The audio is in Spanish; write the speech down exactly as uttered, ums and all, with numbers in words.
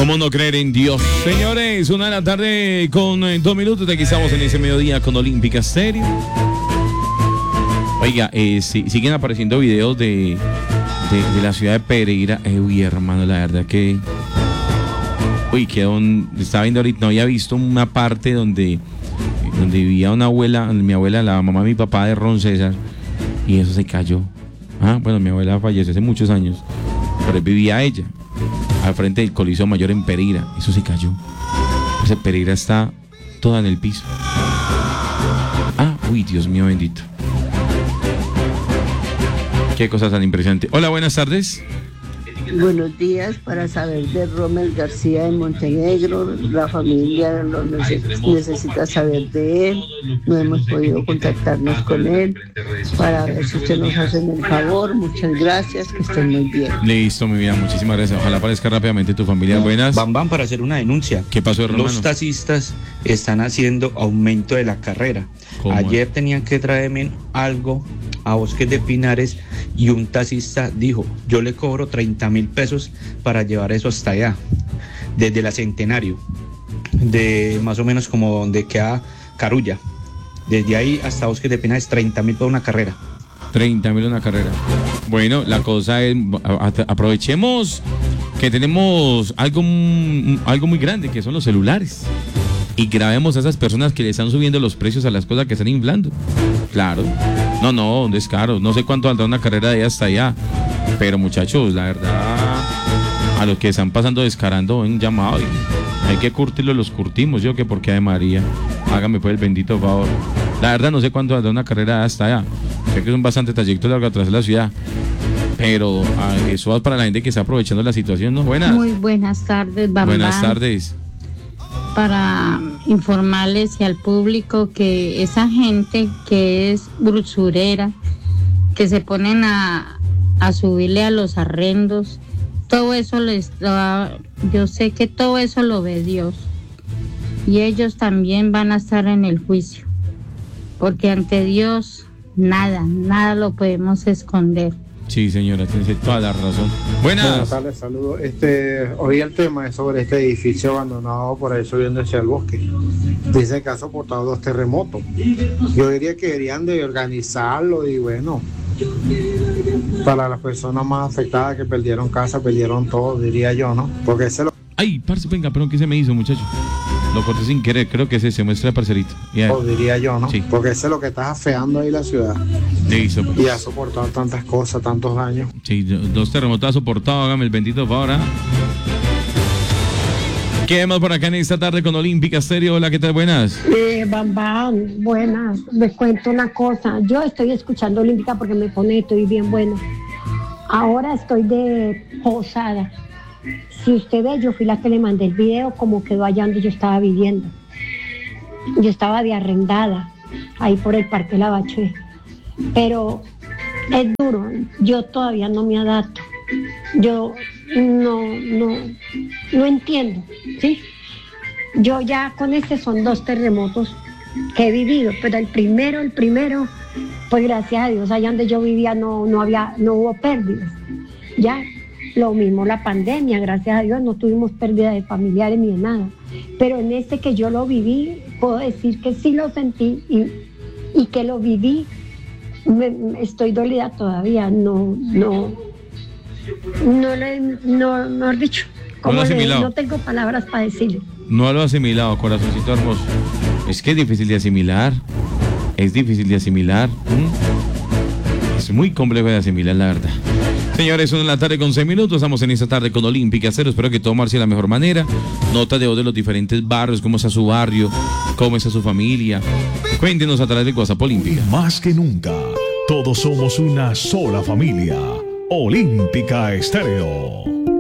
¿Cómo no creer en Dios? Señores, una de la tarde con eh, dos minutos. Aquí estamos en ese mediodía con Olímpica Estéreo. Oiga, eh, si, siguen apareciendo videos de, de, de la ciudad de Pereira. Eh, uy, hermano, la verdad que... Uy, que un, estaba viendo ahorita, no había visto una parte donde, donde vivía una abuela, mi abuela, la mamá de mi papá de Ron César, y eso se cayó. Ah, bueno, mi abuela falleció hace muchos años, pero vivía ella al frente del Coliseo Mayor en Pereira. Eso se cayó. Ese Pereira está toda en el piso. Ah, uy, Dios mío bendito. Qué cosa tan impresionante. Hola, buenas tardes. Buenos días, para saber de Rommel García de Montenegro. La familia lo neces- necesita saber de él. No hemos podido contactarnos con él para ver si usted nos hace el favor. Muchas gracias, que estén muy bien. Listo, mi vida, muchísimas gracias. Ojalá aparezca rápidamente tu familia. Buenas. Van, van para hacer una denuncia. ¿Qué pasó, hermano? Los taxistas están haciendo aumento de la carrera. Ayer es? tenían que traerme algo a Bosques de Pinares y un taxista dijo, yo le cobro treinta mil pesos para llevar eso hasta allá, desde la Centenario, de más o menos como donde queda Carulla, desde ahí hasta Bosques de Pinares, treinta mil por una carrera. treinta mil una carrera. Bueno, la cosa es, aprovechemos que tenemos algo, algo muy grande, que son los celulares, y grabemos a esas personas que le están subiendo los precios a las cosas que están inflando. Claro. No, no, un descaro. No sé cuánto valdrá una carrera de allá hasta allá. Pero muchachos, la verdad, a los que están pasando descarando, un llamado. Y hay que curtirlo, los curtimos. Yo que porque de María, hágame pues el bendito favor. La verdad no sé cuánto valdrá una carrera de hasta allá. Sé que es un bastante trayecto largo atrás de la ciudad. Pero ah, eso es para la gente que está aprovechando la situación, ¿no? Buenas. Muy buenas tardes, Bambam. Buenas tardes. Para informarles y al público que esa gente que es usurera, que se ponen a, a subirle a los arrendos, todo eso les da, yo sé que todo eso lo ve Dios, y ellos también van a estar en el juicio, porque ante Dios nada, nada lo podemos esconder. Sí, señora, tiene toda la razón. Buenas. Buenas tardes, saludos. Este, hoy el tema es sobre este edificio abandonado por ahí subiendo hacia el bosque. Dice que ha soportado dos terremotos. Yo diría que deberían de organizarlo y bueno, para las personas más afectadas que perdieron casa, perdieron todo, diría yo, ¿no? Porque ese lo... Ay, parce, venga, perdón, ¿qué se me hizo, muchacho? Lo corté sin querer, creo que ese se muestra el parcerito. Yeah. Oh, diría yo, ¿no? Sí. Porque ese es lo que está afeando ahí la ciudad. Listo, pues. Y ha soportado tantas cosas, tantos años. Sí, dos terremotos ha soportado, hágame el bendito favor. ¿eh? ¿Qué más por acá en esta tarde con Olímpica Estéreo? Hola, ¿qué tal? Buenas. Eh, Bambam, buenas. Les cuento una cosa. Yo estoy escuchando Olímpica porque me pone, estoy bien buena. Ahora estoy de posada. Si usted ve, yo fui la que le mandé el video como quedó allá donde yo estaba viviendo. Yo estaba de arrendada, ahí por el Parque Lavache. Pero es duro, yo todavía no me adapto. Yo no, no, no entiendo, ¿sí? Yo ya con este son dos terremotos que he vivido, pero el primero, el primero, pues gracias a Dios, allá donde yo vivía no, no había, no hubo pérdidas, ¿ya? Lo mismo la pandemia, gracias a Dios no tuvimos pérdida de familiares ni de nada. Pero en este que yo lo viví, puedo decir que sí lo sentí y, y que lo viví, me, estoy dolida todavía, no, no, no le, no, no he dicho, como no, le, no tengo palabras para decirle. No lo he asimilado, corazoncito hermoso. Es que es difícil de asimilar, es difícil de asimilar, ¿Mm? Es muy complejo de asimilar, la verdad. Señores, son en la tarde con seis minutos, estamos en esta tarde con Olímpica Cero, espero que todo marche de la mejor manera. Nota de voz de los diferentes barrios, cómo está su barrio, cómo está su familia. Cuéntenos a través de WhatsApp Olímpica. Más que nunca, todos somos una sola familia. Olímpica Estéreo.